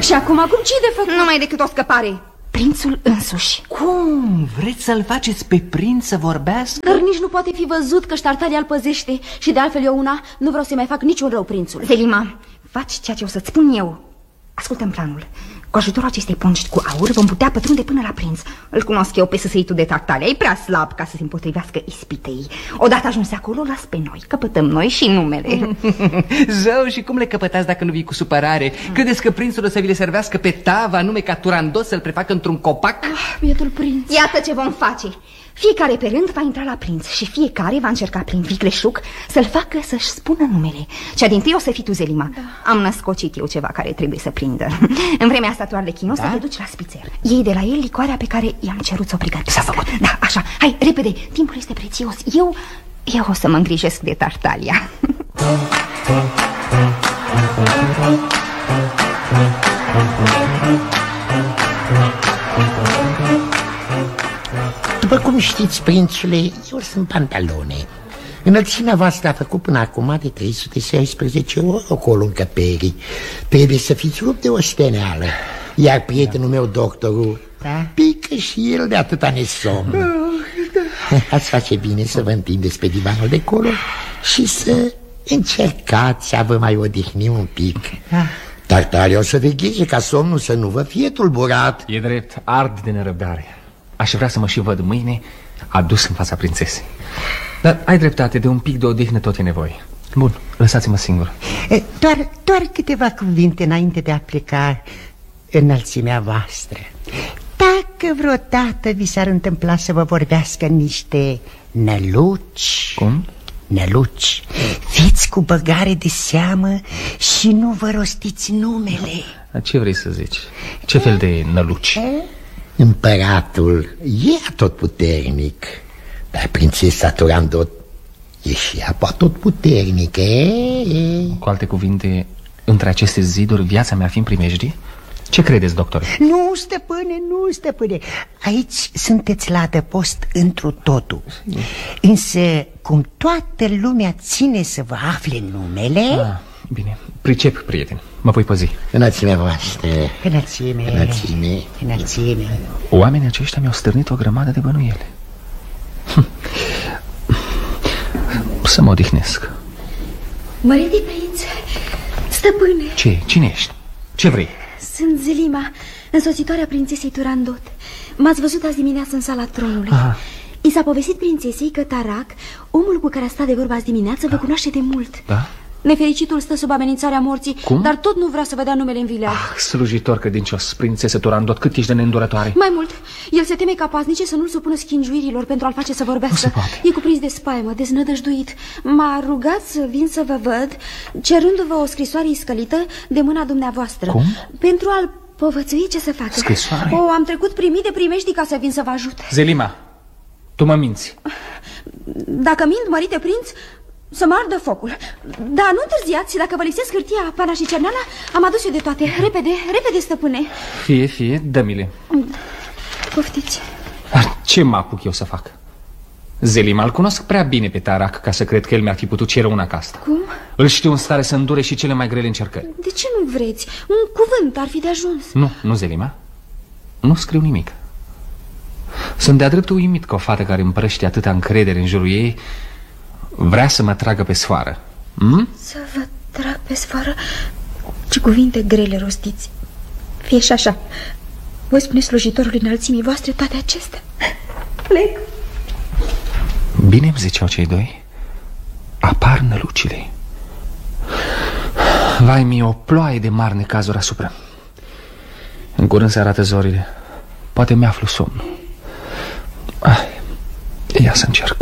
Și acum ce-i de făcut? Numai decât o scăpare. Prințul însuși. Cum? Vreți să-l faceți pe prinț să vorbească? Dar nici nu poate fi văzut că Tartalia îl păzește. Și de altfel eu nu vreau să-i mai fac niciun rău prințului. Zelima, faci ceea ce o să-ți spun eu. Ascultă-mi planul. Cu ajutorul acestei ponci cu aur vom putea pătrunde până la prinț. Îl cunosc eu pe săsăitul de Tartalia. E prea slab ca să se împotrivească ispitei. Odată ajunse acolo, las pe noi. Căpătăm noi și numele. Zău, și cum le căpătați dacă nu vii cu supărare? Credeți că prințul o să vi le servească pe tavă, anume ca Turandot să-l prefacă într-un copac? Bietul prinț. Iată ce vom face. Fiecare pe rând va intra la prinț și fiecare va încerca prin vicleșug să-l facă să-și spună numele. Cea dintâi o să fii tu, Zelima. Da. Am născocit eu ceva care trebuie să prindă. În vremea asta, tu, Arlechino, să te duci la spițer. Iei de la el licoarea pe care i-am cerut să o pregătească. S-a făcut. Da, așa, hai, repede, timpul este prețios. Eu o să mă îngrijesc de Tartalia. După cum știți, prințule, eu sunt pantalone. Înălțimea voastră a făcut până acum de 316 ori ocolo încăperii. Trebuie să fiți rupt de o steneală. Iar prietenul meu, doctorul, pică și el de atâta nesomn. Ați face bine să vă întindeți pe divanul de colo și să încercați să vă mai odihni un pic. Tartalia o să vegheze ca somnul să nu vă fie tulburat. E drept, ard de nerăbdare. Aș vrea să mă și văd mâine adus în fața prințesei. Dar ai dreptate, de un pic de odihnă tot e nevoie. Bun, lăsați-mă singur. Doar câteva cuvinte înainte de a pleca, înălțimea voastră. Dacă vreodată vi s-ar întâmpla să vă vorbească niște năluci... Cum? Năluci, fiți cu băgare de seamă și nu vă rostiți numele. Ce vrei să zici? Ce fel de năluci? Împăratul e atotputernic, dar prințesa Turandot e și ea atotputernică. Cu alte cuvinte, între aceste ziduri viața mea fi în primejdie? Ce credeți, doctor? Nu, stăpâne. Aici sunteți la adăpost întru totul. Însă, cum toată lumea ține să vă afle numele... Bine, pricep, prieten. Mă voi păzi. Înălțimea voastră. Înălțime. Oamenii aceștia mi-au stârnit o grămadă de bănuiele. Să mă odihnesc. Mărite prinț, stăpâne. Ce? Cine ești? Ce vrei? Sunt Zelima, însoțitoarea prințesei Turandot. M-ați văzut azi dimineață în sala tronului. I s-a povestit prințesei că Tarak, omul cu care a stat de vorba azi dimineață, vă cunoaște de mult. Da? Nefericitul stă sub amenințarea morții. Cum? Dar tot nu vrea să vă dea numele în vileag. Slujitor credincios, prințesă Turandot, cât ești de neîndurătoare. Mai mult, el se teme ca paznice să nu-l supună schingiuirilor pentru a-l face să vorbească. E cuprins de spaimă, deznădăjduit. M-a rugat să vin să vă văd, cerându-vă o scrisoare iscălită de mâna dumneavoastră. Cum? Pentru a-l povățui ce să facă. Scrisoare? Am trecut primit de primești ca să vin să vă ajut. Zelima, tu mă minți. Dacă mint, mărite prinț, să mă ardă focul. Da, nu întârziați, dacă vă lipsesc hârtia, pana și cerneala, am adus eu de toate. Repede, stăpâne. Fie, dă-mi-le. Poftiți. Dar ce mă apuc eu să fac? Zelima, îl cunosc prea bine pe Tarak ca să cred că el mi-ar fi putut cere una ca asta. Cum? Îl știu în stare să îndure și cele mai grele încercări. De ce nu vreți? Un cuvânt ar fi de ajuns. Nu, Zelima. Nu scriu nimic. Sunt de-a dreptul uimit că o fată care împrăște atâta încredere în jurul ei vrea să mă tragă pe sfoară. Să vă trag pe sfoară? Ce cuvinte grele rostiți. Fie și așa. Voi spune slujitorului înălțimii voastre toate acestea. Plec. Bine îmi ziceau cei doi. Apar nălucile. Vai mie, o ploaie de mari necazuri asupra. În curând se arată zorile. Poate mi-aflu somnul. Ia să încerc.